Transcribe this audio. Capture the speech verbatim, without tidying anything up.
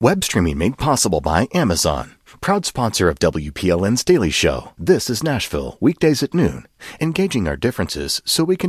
Web streaming made possible by Amazon. Proud sponsor of W P L N's Daily Show. This is Nashville, weekdays at noon. Engaging our differences so we can